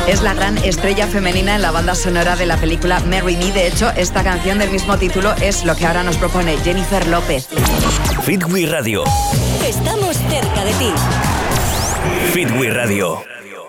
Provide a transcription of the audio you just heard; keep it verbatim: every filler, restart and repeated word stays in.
Es la gran estrella femenina en la banda sonora de la película Marry Me. De hecho, esta canción del mismo título es lo que ahora nos propone Jennifer López. Fit We Radio. Estamos cerca de ti. Fit We Radio.